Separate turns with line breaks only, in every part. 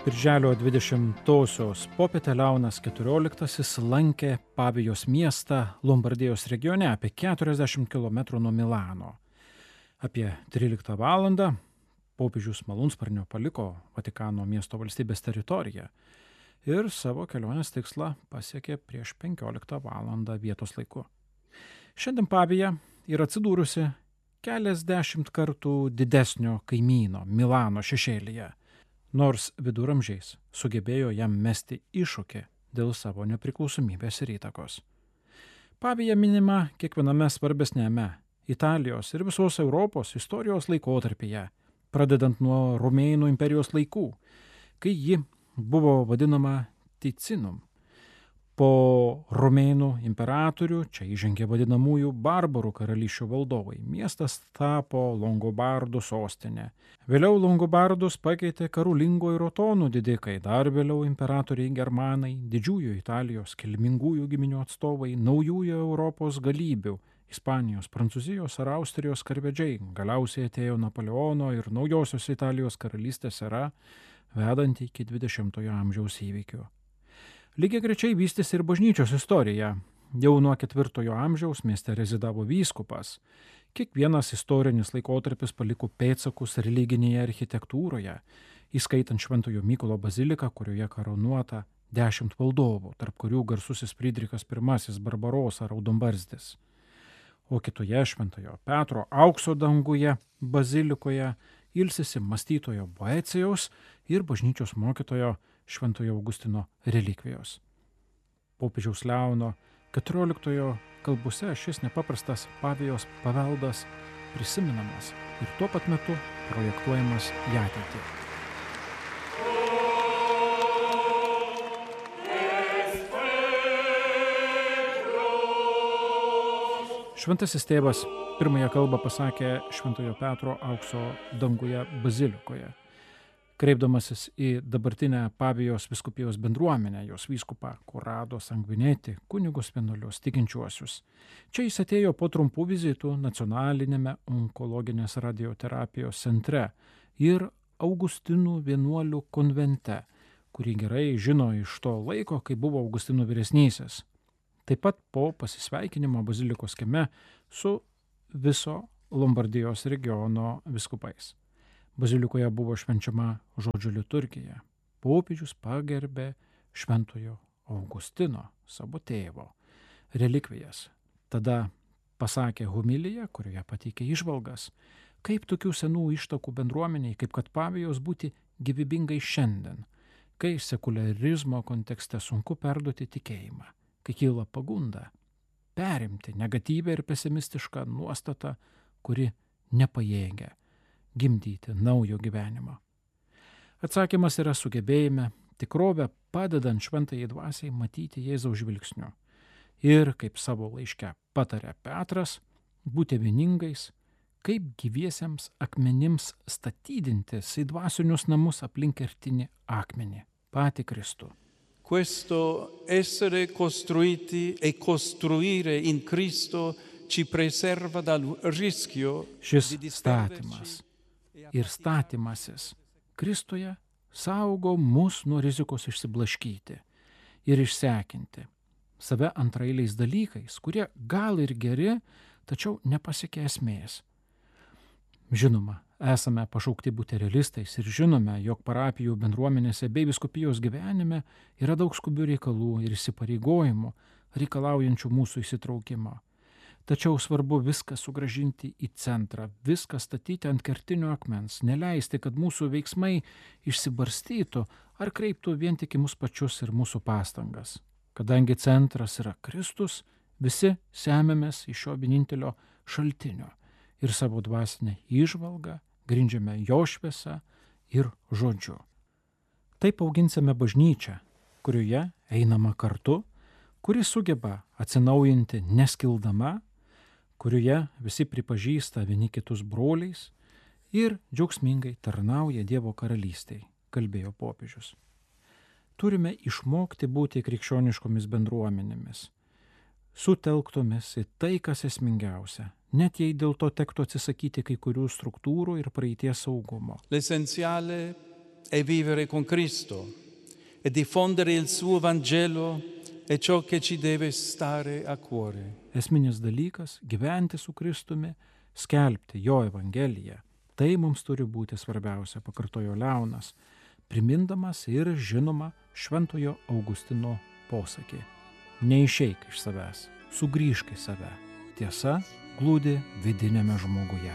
Birželio 20-osios popietę Leonas XIV lankė Pavijos miestą Lombardijos regione apie 40 km nuo Milano. Apie 13 valandą popiežius malūnsparniu paliko Vatikano miesto valstybės teritoriją ir savo kelionės tikslą pasiekė prieš 15 valandą vietos laiku. Šiandien Pavija yra atsidūrusi keliasdešimt kartų didesnio kaimyno Milano šešėlyje, nors viduramžiais sugebėjo jam mesti iššūkį dėl savo nepriklausomybės ir įtakos. Pavija minima kiekviename svarbesnėme Italijos ir visos Europos istorijos laikotarpyje, pradedant nuo Romėnų imperijos laikų, kai ji buvo vadinama Ticinum. Po Romėnų imperatorių čia įžengė vadinamųjų barbarų karalysčių valdovai. Miestas tapo Longobardų sostinė. Vėliau Longobardus pakeitė Karolingo ir Otonų didikai, dar vėliau imperatoriai germanai, didžiųjų Italijos kilmingųjų giminių atstovai, naujųjų Europos galybių, Ispanijos, Prancūzijos ar Austrijos karvedžiai. Galiausiai atėjo Napoleono ir naujosios Italijos karalystės era, vedanti iki 20-ojo amžiaus įvykių. Lygiai grečiai vystėsi ir bažnyčios istorija. Jau nuo 4 amžiaus mieste rezidavo vyskupas. Kiekvienas istorinis laikotarpis paliko pėdsakus religinėje architektūroje, įskaitant Šventojo Mykolo baziliką, kurioje karūnuota 10 valdovų, tarp kurių garsusis Frydrichas I Barbarosa Raudonbarzdis. O kitoje Šventojo Petro aukso danguje bazilikoje ilsisi mąstytojo Boecijaus ir bažnyčios mokytojo Šventojo Augustino relikvijos. Popiežiaus Leono XIV kalbose šis nepaprastas Pavijos paveldas prisimenamas ir tuo pat metu projektuojamas į ateitį. Šventasis tėvas pirmąją kalbą pasakė Šventojo Petro aukso danguje bazilikoje, kreipdamasis į dabartinę Pavijos vyskupijos bendruomenę, jos vyskupą Corrado Sanguinetti, kunigus vienuolius, tikinčiuosius. Čia jis atėjo po trumpų vizitų nacionalinėme onkologinės radioterapijos centre ir Augustinų vienuolių konvente, kurį gerai žino iš to laiko, kai buvo Augustinų vyresnysis. Taip pat po pasisveikinimo bazilikos kieme su viso Lombardijos regiono vyskupais. Bazilikoje buvo švenčiama žodžio liturgija. Popiežius pagerbė Šventojo Augustino, savo tėvo, relikvijas. Tada pasakė homiliją, kurioje pateikė įžvalgas, kaip tokių senų ištakų bendruomeniai, kaip kad Pavijos būti gyvybingai šiandien, kai sekularizmo kontekste sunku perduoti tikėjimą, kai kyla pagunda perimti negatyvią ir pesimistišką nuostatą, kuri nepajėgia gimdyti naujo gyvenimo. Atsakymas yra sugebėjime tikrovę padedant šventajai dvasiai matyti Jėzaus žvilgsniu. Ir, kaip savo laiške patarė Petras, būti vieningais, kaip gyviesiems akmenims statydintis į dvasinius namus aplink kertinį akmenį, patį Kristų.
Questo essere costruiti e costruire in Cristo ci preserva dal rischio
Šis statymas ir statymasis Kristuje saugo mus nuo rizikos išsiblaškyti ir išsekinti save antraeiliais dalykais, kurie gal ir geri, tačiau nepasiekia esmės. Žinoma, esame pašaukti būti realistais ir žinome, jog parapijų bendruomenėse bei vyskupijos gyvenime yra daug skubių reikalų ir įsipareigojimų, reikalaujančių mūsų įsitraukimo. Tačiau svarbu viską sugrąžinti į centrą, viską statyti ant kertinio akmens, neleisti, kad mūsų veiksmai išsibarstytų ar kreiptų vien tik į mus pačius ir mūsų pastangas. Kadangi centras yra Kristus, visi semiamės iš šio vienintelio šaltinio ir savo dvasinę įžvalgą grindžiame jo šviesa ir žodžiu. Taip auginsime bažnyčią, kurioje einama kartu, kuri sugeba atsinaujinti neskildama, kurioje visi pripažįsta vieni kitus broliais ir džiaugsmingai tarnauja Dievo karalystei, kalbėjo popiežius. Turime išmokti būti krikščioniškomis bendruomenėmis, sutelktomis į tai, kas esmingiausia, net jei dėl to tektų atsisakyti kai kurių struktūrų ir praeities saugumo.
L'essenziale è vivere con Cristo e diffondere il suo Vangelo è ciò che ci deve stare a cuore.
Esminis dalykas - gyventi su Kristumi, skelbti jo Evangeliją. Tai mums turi būti svarbiausia, pakartojo Leonas, primindamas ir žinoma Šventojo Augustino posakį. Neišeik iš savęs, sugrįžk į save. Tiesa glūdi vidinėme žmoguje.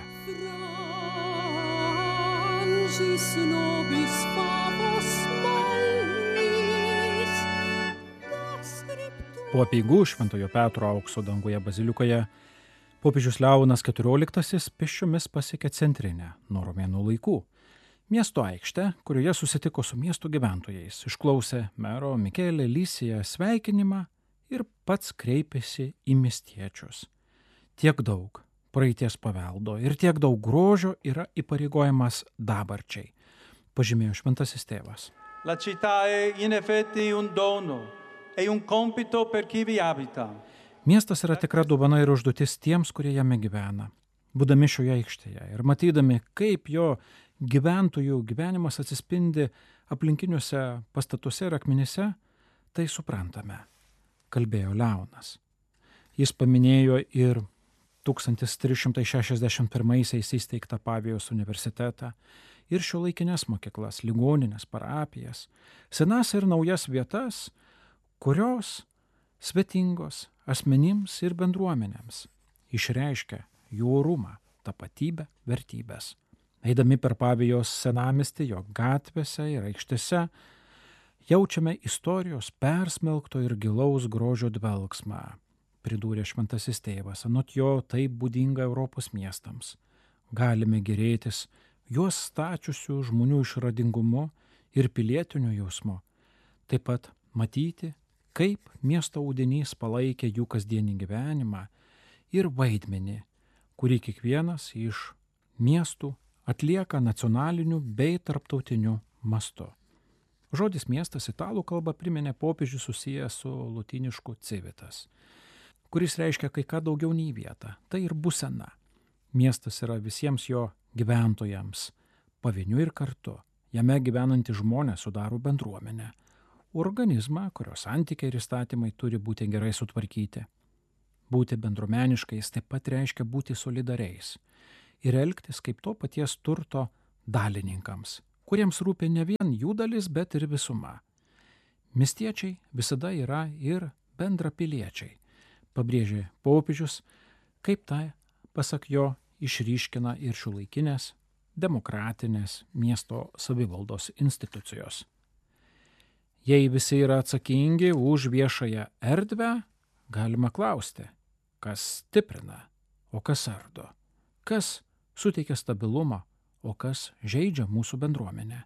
Po apeigų Šventojo Petro aukso danguje bazilikoje popiežius Leonas XIV pėsčiomis pasiekė centrinę nuo romėnų laikų miesto aikštę, kurioje susitiko su miesto gyventojais, išklausė mero Michele Lisiją sveikinimą ir pats kreipėsi į miestiečius. Tiek daug praeities paveldo ir tiek daug grožio yra įpareigojimas dabarčiai, pažymėjo šventasis tėvas.
La città è in effetti un dono e un compito per chi vi abita.
Miestas yra tikra dovana ir užduotis tiems, kurie jame gyvena. Būdami šioje aikštėje ir matydami, kaip jo gyventojų gyvenimas atsispindi aplinkiniuose pastatuose ir akmenyse, tai suprantame, kalbėjo Leonas. Jis paminėjo ir 1361 įsteigtą Pavijos universitetą ir šiuolaikinės mokyklas, ligoninės, parapijas, senas ir naujas vietas, kurios svetingos asmenims ir bendruomenėms išreiškia jų orumą, tapatybę, vertybės. Eidami per Pavijos senamiestį, jo gatvėse ir aikštėse, jaučiame istorijos persmelkto ir gilaus grožio dvelksmą, pridūrė šventasis tėvas. Anot jo tai būdinga Europos miestams. Galime gėrėtis juos stačiusių žmonių išradingumu ir pilietiniu jausmu. Taip pat matyti, kaip miesto audinys palaikė jų kasdienį gyvenimą ir vaidmenį, kurį kiekvienas iš miestų atlieka nacionaliniu bei tarptautiniu mastu. Žodis miestas italų kalba priminė popiežių susijęs su lotynišku civitas, kuris reiškia kai ką daugiau nei vietą. Tai ir būsena. Miestas yra visiems jo gyventojams, pavieniui ir kartu. Jame gyvenantys žmonės sudaro bendruomenę, organizmą, kurio santykiai ir įstatymai turi būti gerai sutvarkyti. Būti bendruomeniškais taip pat reiškia būti solidariais ir elgtis kaip to paties turto dalininkams, kuriems rūpi ne vien jų dalis, bet ir visuma. Miestiečiai visada yra ir bendrapiliečiai, pabrėžė popiežius, kaip tai, pasak jo, išryškina ir šiuolaikinės demokratinės miesto savivaldos institucijos. Jei visi yra atsakingi už viešąją erdvę, galima klausti, kas stiprina, o kas ardo, kas suteikia stabilumą, o kas žeidžia mūsų bendruomenę.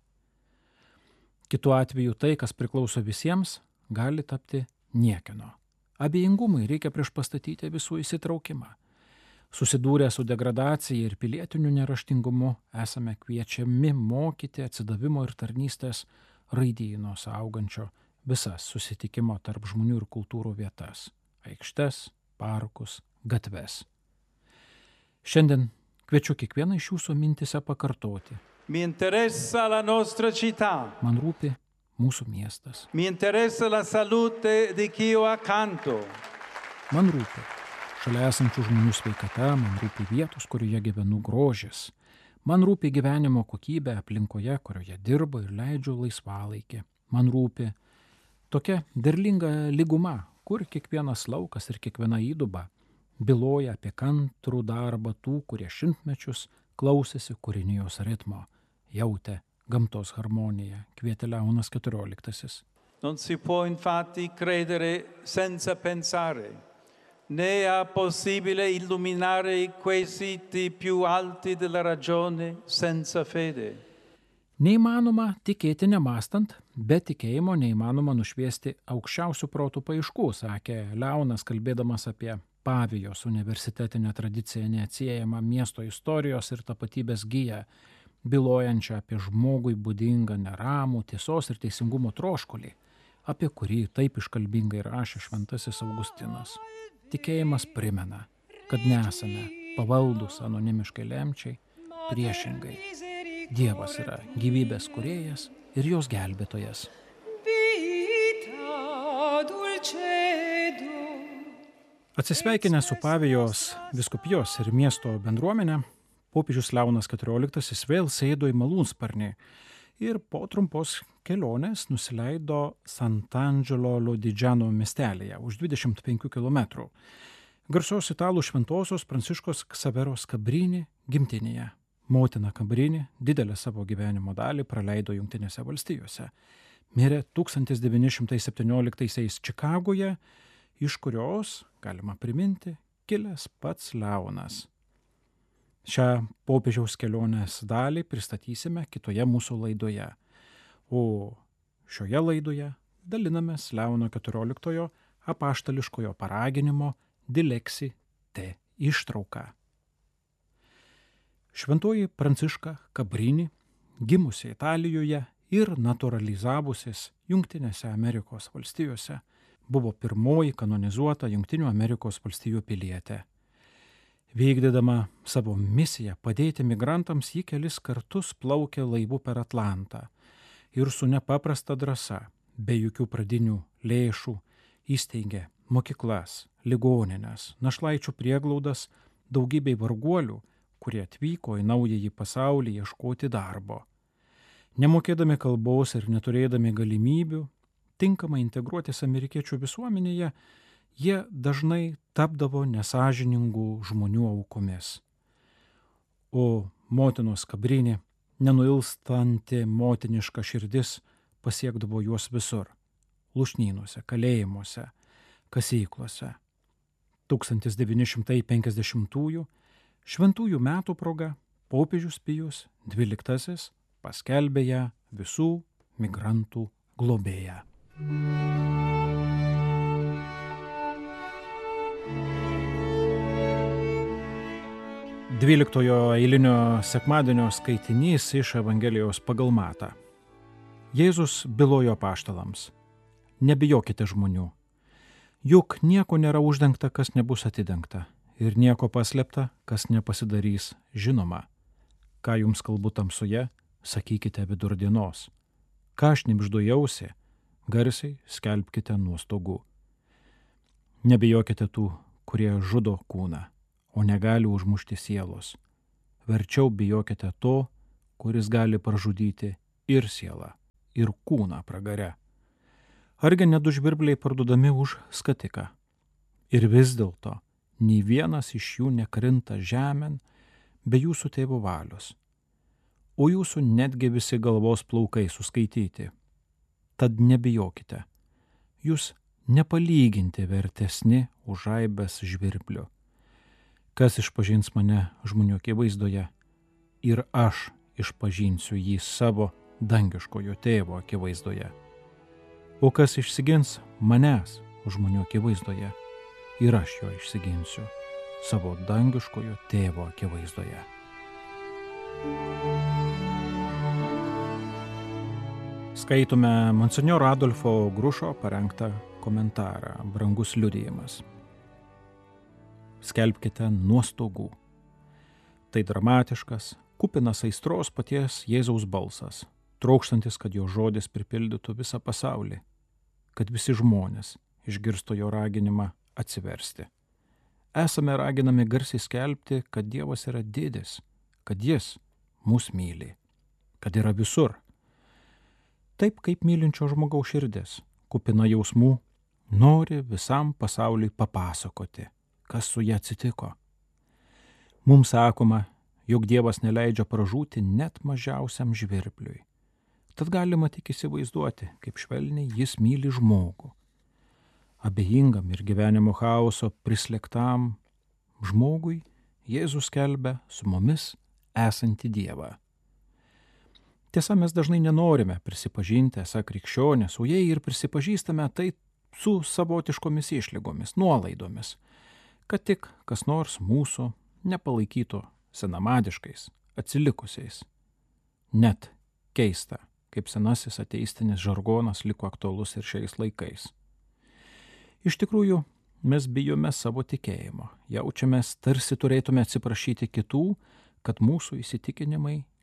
Kitu atveju tai, kas priklauso visiems, gali tapti niekieno. Abejingumui reikia priešpastatyti visų įsitraukimą. Susidūrę su degradacija ir pilietiniu neraštingumu esame kviečiami mokyti atsidavimo ir tarnystės raidyno saugančio visas susitikimo tarp žmonių ir kultūrų vietas – aikštes, parkus, gatves. Šiandien kviečiu kiekvieną iš jūsų mintise pakartoti.
Mi interessa la nostra città.
Man rūpi mūsų miestas.
Mi interessa la salute di chi ho accanto.
Man rūpi šalia esančių žmonių sveikata, man rūpi vietos, kurioje gyvenu grožis. Man rūpi gyvenimo kokybė aplinkoje, kurioje dirbu ir leidžiu laisvalaikį. Man rūpi tokia derlinga lyguma, kur kiekvienas laukas ir kiekviena įduba byloja apie kantrų darbą tų, kurie šimtmečius klausėsi kūrinijos ritmo, jautė gamtos harmoniją, kvietė Leonas XIV.
Non si può infatti credere senza pensare, né è possibile illuminare quei siti più alti della ragione senza fede.
Neįmanoma tikėti nemastant, be tikėjimo neįmanoma nušviesti aukščiausių protų paieškų, sakė Leonas, kalbėdamas apie Pavijos universitetinę tradiciją neatsiejamą miesto istorijos ir tapatybės giją, bylojančią apie žmogui būdingą neramų, tiesos ir teisingumo troškulį, apie kurį taip iškalbingai rašė šventasis Augustinas. Tikėjimas primena, kad nesame pavaldus anonimiškai lemčiai, priešingai. Dievas yra gyvybės kūrėjas ir jos gelbėtojas. Atsisveikinę su Pavijos vyskupijos ir miesto bendruomenė, popiežius Leonas XIV vėl sėdo į malūnsparnį ir po trumpos kelionės nusileido Sant'Angelo Lodigiano miestelyje už 25 km. Garsios italų šventosios Pranciškos Ksaveros Cabrini gimtinėje. Motina Cabrini didelę savo gyvenimo dalį praleido Jungtinėse valstijose. Mirė 1917 Čikagoje, iš kurios, galima priminti, kilęs pats Leonas. Šią popiežiaus kelionės dalį pristatysime kitoje mūsų laidoje, o šioje laidoje dalinamės Leono XIV apaštališkojo paraginimo Dilexi te ištrauką. Šventoji Pranciška Cabrini, gimusi Italijoje ir naturalizavusis Jungtinėse Amerikos valstijose, buvo pirmoji kanonizuota Jungtinių Amerikos valstijų pilietė. Vykdydama savo misiją padėti migrantams, ji kelis kartus plaukė laivu per Atlantą ir su nepaprasta drąsa, be jokių pradinių lėšų, įsteigė mokyklas, ligonines, našlaičių prieglaudas daugybei varguolių, kurie atvyko į naująjį pasaulį ieškoti darbo. Nemokėdami kalbos ir neturėdami galimybių tinkamai integruotis amerikiečių visuomenėje, jie dažnai tapdavo nesąžiningų žmonių aukomis. O motinos Cabrini, nenuilstanti motiniška širdis, pasiekdavo juos visur – lūšnynuose, kalėjimuose, kasyklose. 1950-ųjų šventųjų metų proga popiežius Pijus XII paskelbė ją visų migrantų globėja. 12 eilinio sekmadienio skaitinys iš Evangelijos pagal Matą. Jėzus bylojo apaštalams: nebijokite žmonių, juk nieko nėra uždengta, kas nebus atidengta, ir nieko paslėpta, kas nepasidarys žinoma. Ką jums kalbu tamsoje, sakykite vidurdienos. Ką šnibždu į ausį, garsiai skelbkite nuo stogų. Nebijokite tų, kurie žudo kūną, o negali užmušti sielos. Verčiau bijokite to, kuris gali pražudyti ir sielą, ir kūną pragare. Argi ne du žvirbliai parduodami už skatiką? Ir vis dėlto nei vienas iš jų nekrinta žemėn be jūsų tėvo valios, o jūsų netgi visi galvos plaukai suskaityti. Tad nebijokite, jūs nepalyginti vertesni už aibes žvirblių. Kas išpažins mane žmonių akivaizdoje, ir aš išpažinsiu jį savo dangiškojo tėvo akivaizdoje. O kas išsigins manęs žmonių akivaizdoje, ir aš jo išsiginsiu savo dangiškojo tėvo akivaizdoje. Skaitome monsinjoro Adolfo Grušo parengtą komentarą Brangus liudijimas. Skelbkite nuo stogų. Tai dramatiškas, kupinas aistros paties Jėzaus balsas, trokštantis, kad jo žodis pripildytų visą pasaulį, kad visi žmonės išgirstų jo raginimą atsiversti. Esame raginami garsiai skelbti, kad Dievas yra didis, kad jis mus myli, kad yra visur. Taip kaip mylinčio žmogaus širdis, kupina jausmų, nori visam pasauliui papasakoti, kas su ja atsitiko. Mums sakoma, jog Dievas neleidžia pražūti net mažiausiam žvirbliui. Tad galima tik įsivaizduoti, kaip švelniai jis myli žmogų. Abejingam ir gyvenimo chaoso prislėgtam žmogui Jėzus skelbia su mumis esantį Dievą. Tiesa, mes dažnai nenorime prisipažinti esą krikščionys, o jei ir prisipažįstame, tai su savotiškomis išlygomis, nuolaidomis, kad tik kas nors mūsų nepalaikytų senamadiškais, atsilikusiais. Net keista, kaip senasis ateistinis žargonas liko aktualus ir šiais laikais. Iš tikrųjų, mes bijome savo tikėjimo, jaučiamės tarsi turėtume atsiprašyti kitų, kad mūsų įsitikinimai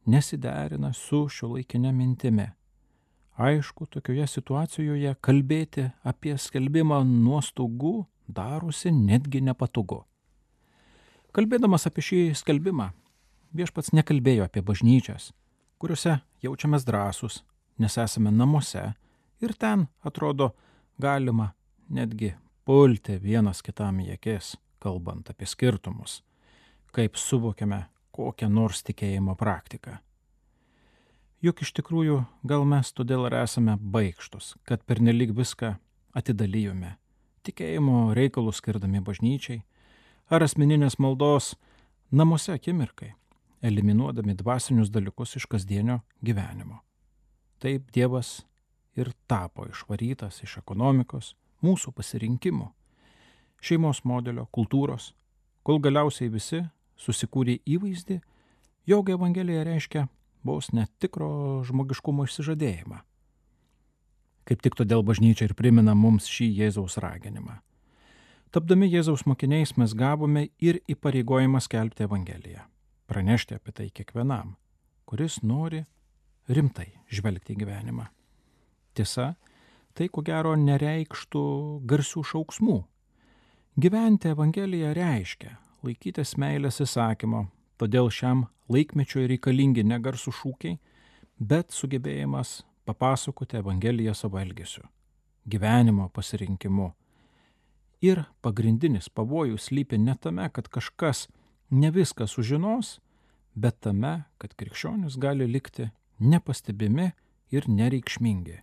nesiderina su šiuolaikinė mintimi. Aišku, tokioje situacijoje kalbėti apie skelbimą nuo stogų darosi netgi nepatogu. Kalbėdamas apie šį skelbimą, Viešpats nekalbėjo apie bažnyčias, kuriuose jaučiamės drąsūs, nes esame namuose ir ten, atrodo, galima netgi pulti vienas kitam į akis, kalbant apie skirtumus, kaip suvokiame kokią nors tikėjimo praktiką. Juk iš tikrųjų gal mes todėl ir esame baikštus, kad pernelyg viską atidalijome, tikėjimo reikalus skirdami bažnyčiai, ar asmeninės maldos namuose akimirkai, eliminuodami dvasinius dalykus iš kasdienio gyvenimo. Taip Dievas ir tapo išvarytas iš ekonomikos, mūsų pasirinkimų, šeimos modelio, kultūros, kol galiausiai visi susikūrė įvaizdį, jog Evangelija reiškia vos netikro žmogiškumo išsižadėjimą. Kaip tik todėl bažnyčia ir primena mums šį Jėzaus raginimą. Tapdami Jėzaus mokiniais mes gavome ir įpareigojimą skelbti Evangeliją, pranešti apie tai kiekvienam, kuris nori rimtai žvelgti į gyvenimą. Tiesa, tai ko gero nereikštų garsių šauksmų. Gyventi Evangeliją reiškia laikytis meilės įsakymo, todėl šiam laikmečiui reikalingi ne garsų šūkiai, bet sugebėjimas papasakoti Evangeliją savo elgesiu, gyvenimo pasirinkimu. Ir pagrindinis pavojus slypi ne tame, kad kažkas ne viską sužinos, bet tame, kad krikščionys gali likti nepastebimi ir nereikšmingi.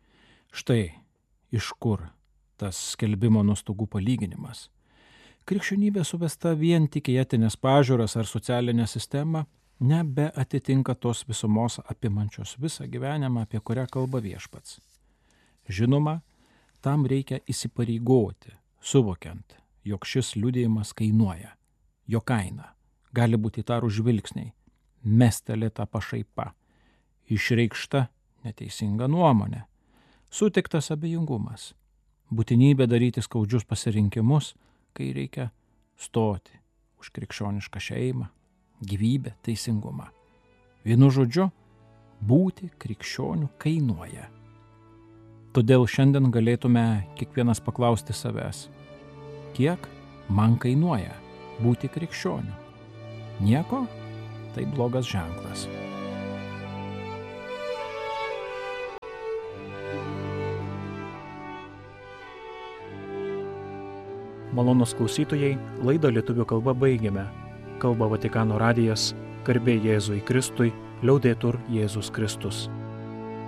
Štai iš kur tas skelbimo nuo stogų palyginimas. Krikščionybė suvesta vien tik į etinės pažiūras ar socialinę sistemą nebeatitinka tos visumos apimančios visą gyvenimą, apie kurią kalba Viešpats. Žinoma, tam reikia įsipareigoti, suvokiant, jog šis liudijimas kainuoja. Jo kaina gali būti įtarūs žvilgsniai, mestelėta pašaipa, išreikšta neteisinga nuomonė, sutiktas abejingumas, būtinybė daryti skaudžius pasirinkimus, kai reikia stoti už krikščionišką šeimą, gyvybę, teisingumą. Vienu žodžiu, būti krikščioniu kainuoja. Todėl šiandien galėtume kiekvienas paklausti savęs, kiek man kainuoja būti krikščioniu? Nieko? Tai blogas ženklas.
Malonūs klausytojai, laidą lietuvių kalba baigėme. Kalba Vatikano radijas, garbė Jėzui Kristui, liaudetur Jėzus Kristus.